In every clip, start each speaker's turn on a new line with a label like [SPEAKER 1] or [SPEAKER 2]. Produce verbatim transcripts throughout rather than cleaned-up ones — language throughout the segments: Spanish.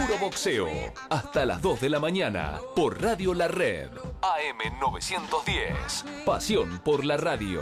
[SPEAKER 1] Puro Boxeo, hasta las dos de la mañana, por Radio La Red, A M novecientos diez. Pasión por la radio.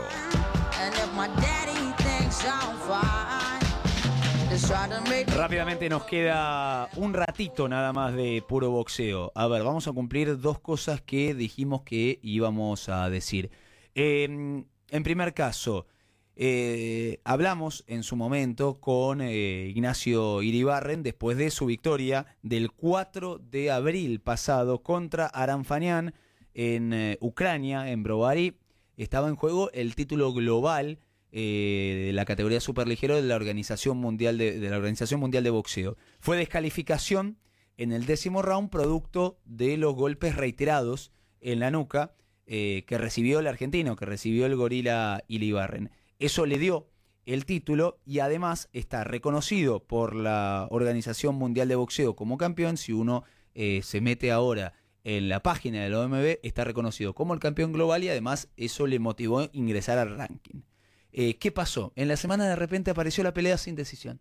[SPEAKER 2] Rápidamente nos queda un ratito nada más de Puro Boxeo. A ver, vamos a cumplir dos cosas que dijimos que íbamos a decir. Eh, en primer caso, eh, hablamos en su momento con eh, Ignacio Iribarren después de su victoria del cuatro de abril pasado contra Aranfanian en eh, Ucrania, en Brovary. Estaba en juego el título global Eh, de la categoría superligero de la Organización Mundial de, de la Organización Mundial de Boxeo. Fue descalificación en el décimo round producto de los golpes reiterados en la nuca eh, que recibió el argentino, que recibió el gorila Iribarren. Eso le dio el título y además está reconocido por la Organización Mundial de Boxeo como campeón. Si uno eh, se mete ahora en la página de la O M B, está reconocido como el campeón global y además eso le motivó a ingresar al ranking. Eh, ¿Qué pasó? En la semana de repente apareció la pelea sin decisión.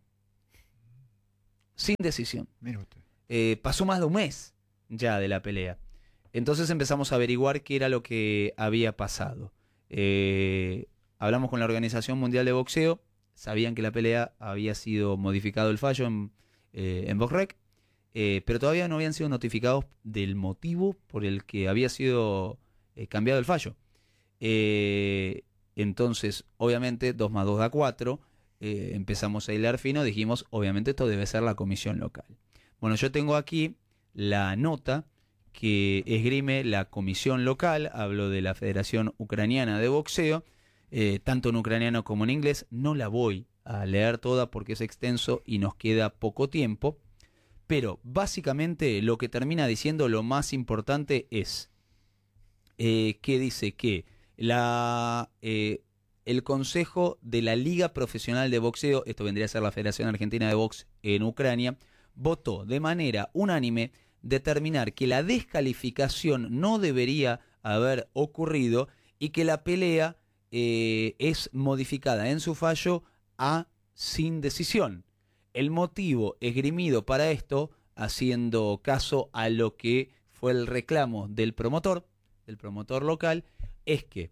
[SPEAKER 2] Sin decisión. Eh, pasó más de un mes ya de la pelea. Entonces empezamos a averiguar qué era lo que había pasado. Eh, hablamos con la Organización Mundial de Boxeo. Sabían que la pelea había sido modificado el fallo en, eh, en BoxRec, eh, pero todavía no habían sido notificados del motivo por el que había sido eh, cambiado el fallo. Eh... Entonces, obviamente, dos más dos da cuatro, eh, empezamos a hilar fino, dijimos, obviamente esto debe ser la comisión local. Bueno, yo tengo aquí la nota que esgrime la comisión local, hablo de la Federación Ucraniana de Boxeo, eh, tanto en ucraniano como en inglés, no la voy a leer toda porque es extenso y nos queda poco tiempo, pero básicamente lo que termina diciendo lo más importante es eh, que dice que La, eh, el Consejo de la Liga Profesional de Boxeo, esto vendría a ser la Federación Argentina de Box en Ucrania, votó de manera unánime determinar que la descalificación no debería haber ocurrido y que la pelea eh, es modificada en su fallo a sin decisión. El motivo esgrimido para esto, haciendo caso a lo que fue el reclamo del promotor, del promotor local, es que,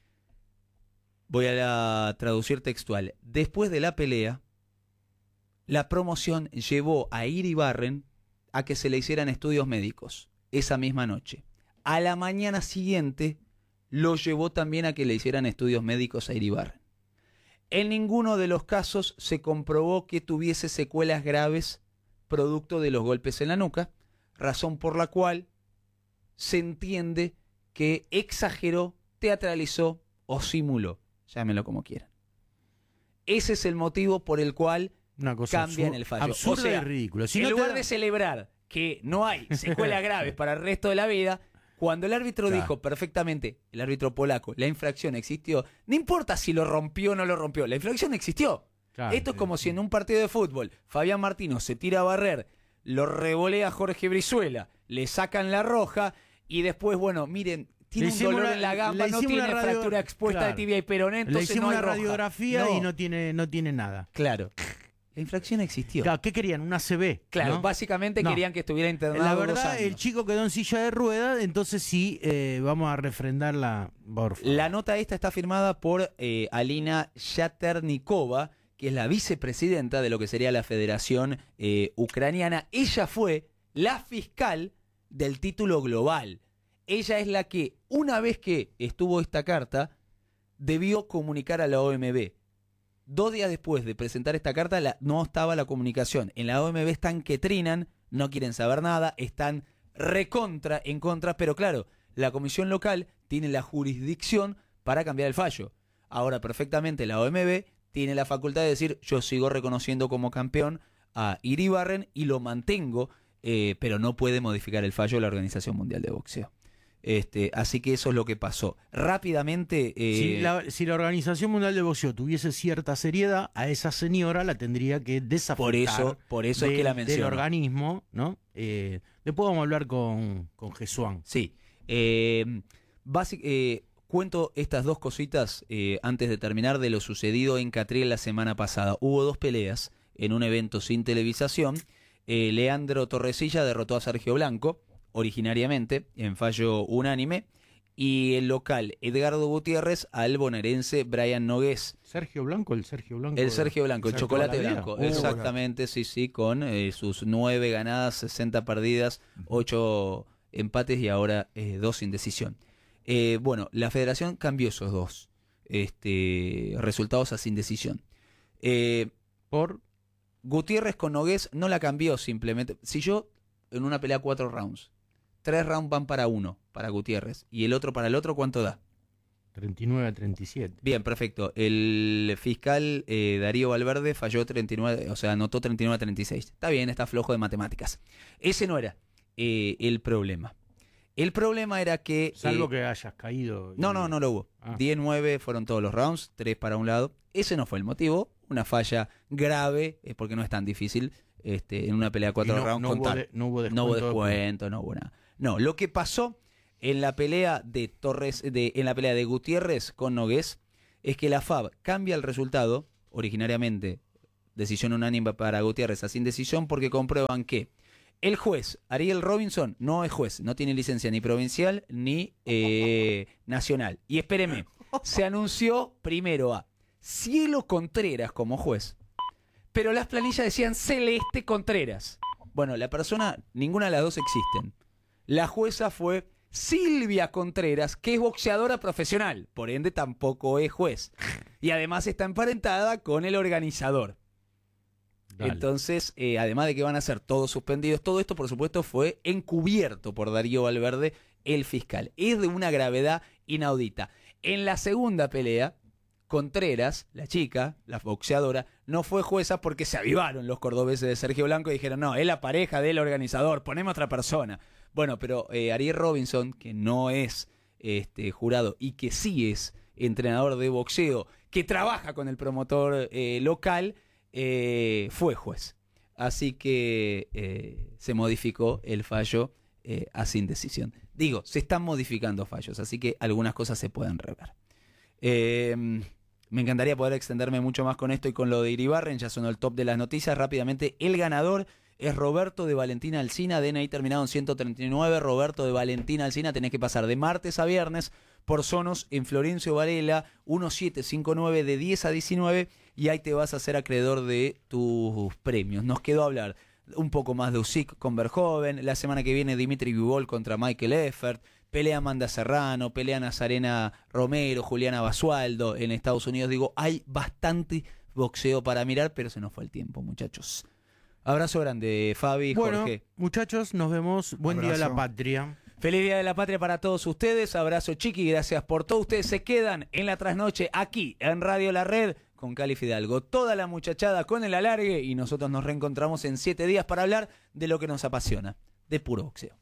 [SPEAKER 2] voy a la traducir textual, después de la pelea, la promoción llevó a Iribarren a que se le hicieran estudios médicos esa misma noche. A la mañana siguiente lo llevó también a que le hicieran estudios médicos a Iribarren. En ninguno de los casos se comprobó que tuviese secuelas graves producto de los golpes en la nuca, razón por la cual se entiende que exageró, teatralizó o simuló, llámenlo como quieran. Ese es el motivo por el cual
[SPEAKER 3] Una cosa
[SPEAKER 2] cambian
[SPEAKER 3] absur-
[SPEAKER 2] el fallo.
[SPEAKER 3] absurda
[SPEAKER 2] o sea,
[SPEAKER 3] y ridícula. Si
[SPEAKER 2] en
[SPEAKER 3] no te
[SPEAKER 2] lugar
[SPEAKER 3] da-
[SPEAKER 2] de celebrar que no hay secuelas graves para el resto de la vida, cuando el árbitro
[SPEAKER 3] Claro.
[SPEAKER 2] dijo perfectamente, el árbitro polaco, la infracción existió, no importa si lo rompió o no lo rompió, la infracción existió.
[SPEAKER 3] Claro,
[SPEAKER 2] Esto es
[SPEAKER 3] sí,
[SPEAKER 2] como
[SPEAKER 3] sí.
[SPEAKER 2] si en un partido de fútbol Fabián Martino se tira a barrer, lo revolea a Jorge Brizuela, le sacan la roja y después, bueno, miren, tiene
[SPEAKER 3] Le
[SPEAKER 2] un
[SPEAKER 3] hicimos
[SPEAKER 2] dolor
[SPEAKER 3] una-
[SPEAKER 2] en la
[SPEAKER 3] le
[SPEAKER 2] gamba, no
[SPEAKER 3] hicimos
[SPEAKER 2] tiene
[SPEAKER 3] una radio-
[SPEAKER 2] fractura expuesta
[SPEAKER 3] claro.
[SPEAKER 2] de tibia y peroné,
[SPEAKER 3] Le
[SPEAKER 2] entonces
[SPEAKER 3] hicimos
[SPEAKER 2] no hay
[SPEAKER 3] una
[SPEAKER 2] roja.
[SPEAKER 3] radiografía
[SPEAKER 2] No.
[SPEAKER 3] y no tiene, no tiene nada.
[SPEAKER 2] Claro. La infracción existió.
[SPEAKER 3] Claro, ¿qué querían? Una C B.
[SPEAKER 2] Claro,
[SPEAKER 3] ¿no?
[SPEAKER 2] básicamente
[SPEAKER 3] No.
[SPEAKER 2] querían que estuviera internado
[SPEAKER 3] La
[SPEAKER 2] dos
[SPEAKER 3] verdad,
[SPEAKER 2] años.
[SPEAKER 3] el chico quedó en silla de ruedas, entonces sí, eh, vamos a refrendar la... Por favor.
[SPEAKER 2] La nota esta está firmada por eh, Alina Yaternikova, que es la vicepresidenta de lo que sería la Federación eh, Ucraniana. Ella fue la fiscal del título global. Ella es la que, una vez que estuvo esta carta, debió comunicar a la O M B. Dos días después de presentar esta carta, la, no estaba la comunicación. En la O M B están que trinan, no quieren saber nada, están recontra, en contra, pero claro, la comisión local tiene la jurisdicción para cambiar el fallo. Ahora, perfectamente, la O M B tiene la facultad de decir, yo sigo reconociendo como campeón a Iribarren y lo mantengo, eh, pero no puede modificar el fallo de la Organización Mundial de Boxeo. Este, así que eso es lo que pasó. Rápidamente... Eh,
[SPEAKER 3] Si la, si la Organización Mundial de Boxeo tuviese cierta seriedad, a esa señora la tendría que desafectar.
[SPEAKER 2] Por eso, por eso
[SPEAKER 3] de-
[SPEAKER 2] es que la
[SPEAKER 3] del
[SPEAKER 2] menciono.
[SPEAKER 3] organismo, ¿no? Eh, después vamos a hablar con, con Jesuán.
[SPEAKER 2] Sí. Eh, basic- eh, cuento estas dos cositas eh, antes de terminar de lo sucedido en Catriel la semana pasada. Hubo dos peleas en un evento sin televisación. Eh, Leandro Torresilla derrotó a Sergio Blanco, originariamente, en fallo unánime. Y el local Edgardo Gutiérrez al bonaerense Brian Nogués.
[SPEAKER 3] Sergio Blanco, el Sergio Blanco.
[SPEAKER 2] El Sergio Blanco, el chocolate blanco.
[SPEAKER 3] Uh,
[SPEAKER 2] Exactamente, sí, sí, con eh, sus nueve ganadas, sesenta perdidas, ocho empates y ahora eh, dos indecisión. Eh, bueno, la federación cambió esos dos este, resultados a indecisión. Eh,
[SPEAKER 3] Por
[SPEAKER 2] Gutiérrez con Nogués no la cambió simplemente. Si yo en una pelea cuatro rounds, tres rounds van para uno, para Gutiérrez, y el otro para el otro, ¿cuánto da?
[SPEAKER 3] treinta y nueve a treinta y siete.
[SPEAKER 2] Bien, perfecto. El fiscal eh, Darío Valverde falló treinta y nueve, o sea, anotó treinta y nueve a treinta y seis. Está bien, está flojo de matemáticas. Ese no era eh, el problema. El problema era que...
[SPEAKER 3] Salvo
[SPEAKER 2] eh,
[SPEAKER 3] que hayas caído. Y...
[SPEAKER 2] No, no, no lo hubo.
[SPEAKER 3] Ah.
[SPEAKER 2] diez nueve fueron todos los rounds, tres para un lado. Ese no fue el motivo. Una falla grave, eh, porque no es tan difícil este, en una pelea de cuatro
[SPEAKER 3] no,
[SPEAKER 2] rounds
[SPEAKER 3] no
[SPEAKER 2] contar.
[SPEAKER 3] Hubo de, no hubo descuento.
[SPEAKER 2] No hubo descuento, no hubo nada. No, lo que pasó en la pelea de Torres, de, en la pelea de Gutiérrez con Nogués, es que la F A B cambia el resultado, originariamente decisión unánime para Gutiérrez, sin decisión, porque comprueban que el juez Ariel Robinson no es juez, no tiene licencia ni provincial ni eh, nacional. Y espéreme, se anunció primero a Cielo Contreras como juez, pero las planillas decían Celeste Contreras. Bueno, la persona, ninguna de las dos existen. La jueza fue Silvia Contreras, que es boxeadora profesional, por ende tampoco es juez. Y además está emparentada con el organizador. Dale. Entonces, eh, además de que van a ser todos suspendidos, todo esto por supuesto fue encubierto por Darío Valverde, el fiscal. Es de una gravedad inaudita. En la segunda pelea, Contreras, la chica, la boxeadora, no fue jueza porque se avivaron los cordobeses de Sergio Blanco y dijeron, no, es la pareja del organizador, ponemos otra persona. Bueno, pero eh, Ariel Robinson, que no es este, jurado y que sí es entrenador de boxeo, que trabaja con el promotor eh, local, eh, fue juez. Así que eh, se modificó el fallo eh, a sin decisión. Digo, se están modificando fallos, así que algunas cosas se pueden rever. Eh, me encantaría poder extenderme mucho más con esto y con lo de Iribarren, ya sonó el top de las noticias. Rápidamente, el ganador es Roberto de Valentina Alsina, D N I terminado en ciento treinta y nueve. Roberto de Valentina Alsina, tenés que pasar de martes a viernes por Sonos en Florencio Varela, diecisiete cincuenta y nueve de diez a diecinueve, y ahí te vas a hacer acreedor de tus premios. Nos quedó hablar un poco más de Usyk con Verhoeven, la semana que viene Dimitri Bivol contra Michael Effert, pelea Amanda Serrano, pelea Nazarena Romero, Juliana Basualdo en Estados Unidos. Digo, hay bastante boxeo para mirar, pero se nos fue el tiempo, muchachos. Abrazo grande, Fabi,
[SPEAKER 3] bueno,
[SPEAKER 2] Jorge.
[SPEAKER 3] Muchachos, nos vemos. Buen
[SPEAKER 4] Abrazo.
[SPEAKER 3] Día de la Patria.
[SPEAKER 2] Feliz Día de la Patria para todos ustedes. Abrazo, Chiqui. Gracias por todo. Ustedes se quedan en la trasnoche aquí en Radio La Red con Cali Fidalgo. Toda la muchachada con el alargue y nosotros nos reencontramos en siete días para hablar de lo que nos apasiona, de puro boxeo.